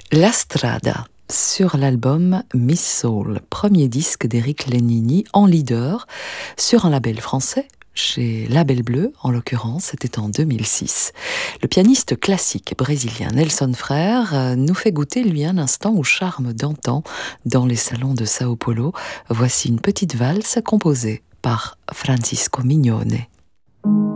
La Strada, sur l'album Miss Soul, premier disque d'Eric Lenini en leader, sur un label français, chez Label Bleu en l'occurrence, c'était en 2006. Le pianiste classique brésilien Nelson Frère nous fait goûter lui un instant au charme d'antan dans les salons de Sao Paulo. Voici une petite valse composée par Francisco Mignone.